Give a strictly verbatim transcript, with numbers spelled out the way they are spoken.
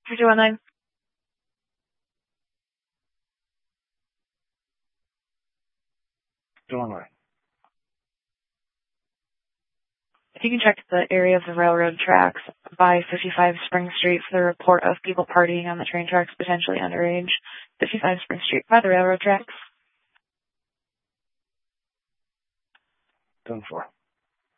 three two one nine. two one nine. If you can check the area of the railroad tracks by fifty-five Spring Street for the report of people partying on the train tracks, potentially underage. fifty-five Spring Street by the railroad tracks. ten four.